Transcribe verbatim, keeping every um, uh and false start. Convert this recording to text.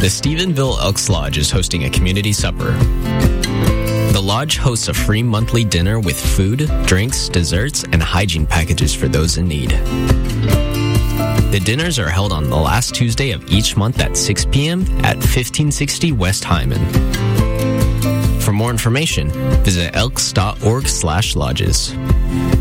The Stephenville Elks Lodge is hosting a community supper. The lodge hosts a free monthly dinner with food, drinks, desserts, and hygiene packages for those in need. The dinners are held on the last Tuesday of each month at six p.m. at fifteen sixty West Hyman. For more information, visit elks dot org slash lodges.